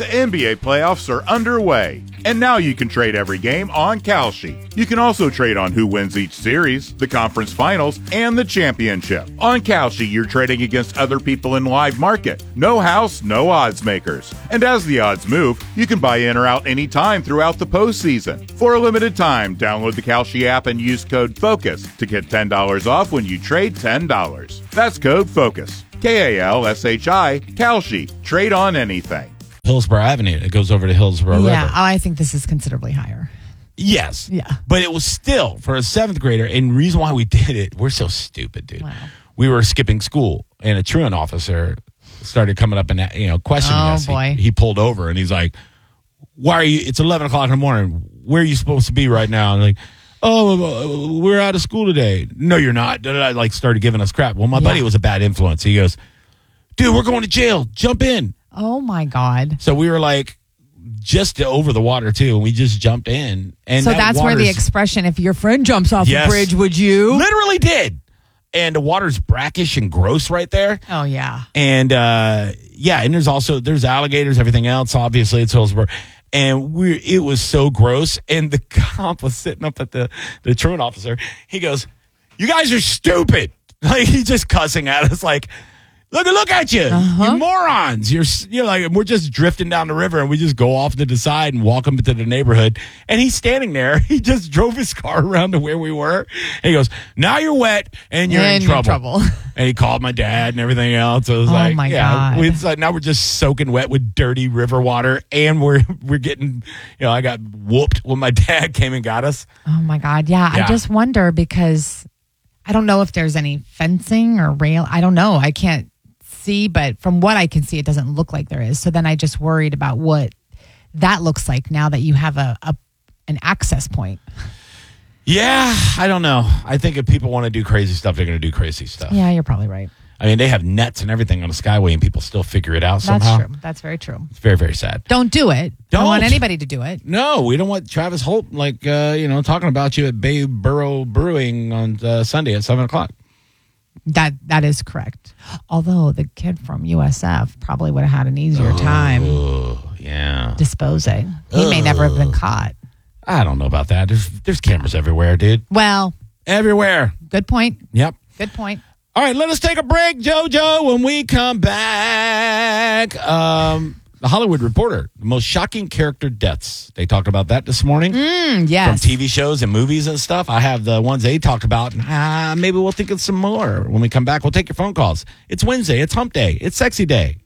The NBA playoffs are underway, and now you can trade every game on Kalshi. You can also trade on who wins each series, the conference finals, and the championship. On Kalshi, you're trading against other people in live market. No house, no odds makers. And as the odds move, you can buy in or out anytime throughout the postseason. For a limited time, download the Kalshi app and use code FOCUS to get $10 off when you trade $10. That's code FOCUS. Kalshi, Kalshi. Trade on anything. Hillsborough Avenue. It goes over to Hillsborough River. Yeah, I think this is considerably higher. Yes. Yeah. But it was still, for a seventh grader, and the reason why we did it, we're so stupid, dude. Wow. We were skipping school, and a truant officer started coming up and questioning us. Boy. He pulled over, and he's like, why are you, it's 11 o'clock in the morning. Where are you supposed to be right now? And like, oh, we're out of school today. No, you're not. Like, started giving us crap. Well, my buddy was a bad influence. He goes, dude, we're going to jail. Jump in. Oh, my God. So we were like, just over the water, too. And we just jumped in. And so that's where the expression, if your friend jumps off the bridge, would you? Literally did. And the water's brackish and gross right there. Oh, yeah. And, and there's alligators, everything else. Obviously, it's Hillsborough. And it was so gross. And the cop was sitting up at the truant officer. He goes, you guys are stupid. Like, he's just cussing at us like, Look at you, you morons. You're like, we're just drifting down the river and we just go off to the side and walk into the neighborhood. And he's standing there. He just drove his car around to where we were. And he goes, now you're wet and you're in trouble. And he called my dad and everything else. So it was God. It's like, now we're just soaking wet with dirty river water. And we're getting, I got whooped when my dad came and got us. Oh my God. Yeah. I just wonder because I don't know if there's any fencing or rail. I don't know. I can't see, but from what I can see, it doesn't look like there is. So then I just worried about what that looks like now that you have an access point. Yeah, I don't know. I think if people want to do crazy stuff, they're going to do crazy stuff. Yeah, you're probably right. I mean, they have nets and everything on the Skyway, and people still figure it out somehow. That's true. That's very true. It's very, very sad. Don't do it. Don't want anybody to do it. No, we don't want Travis Holt, talking about you at Bay Borough Brewing on Sunday at 7 o'clock. That is correct. Although the kid from USF probably would have had an easier time disposing. He may never have been caught. I don't know about that. There's cameras everywhere, dude. Well, everywhere. Good point. Yep. Good point. All right, let us take a break, JoJo. When we come back, The Hollywood Reporter, the most shocking character deaths. They talked about that this morning. Yes. From TV shows and movies and stuff. I have the ones they talked about. Maybe we'll think of some more when we come back. We'll take your phone calls. It's Wednesday. It's Hump Day. It's Sexy Day.